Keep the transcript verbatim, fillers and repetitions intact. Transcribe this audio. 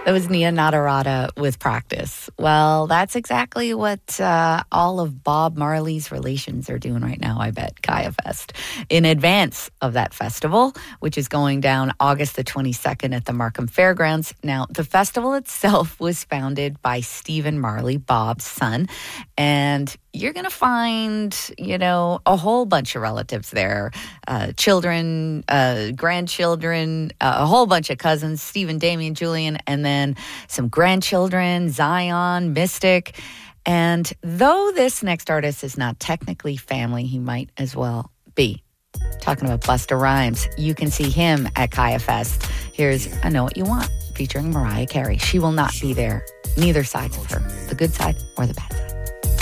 That was Nia Nadarada with Practice. Well, that's exactly what uh, all of Bob Marley's relations are doing right now, I bet, Kaya Fest. In advance of that festival, which is going down August the twenty-second at the Markham Fairgrounds. Now, the festival itself was founded by Stephen Marley, Bob's son, and you're going to find, you know, a whole bunch of relatives there, uh, children, uh, grandchildren, uh, a whole bunch of cousins, Stephen, Damien, Julian, and then some grandchildren, Zion, Mystic. And though this next artist is not technically family, he might as well be. Talking about Busta Rhymes, you can see him at Kaya Fest. Here's I Know What You Want, featuring Mariah Carey. She will not be there, neither sides of her, the good side or the bad side.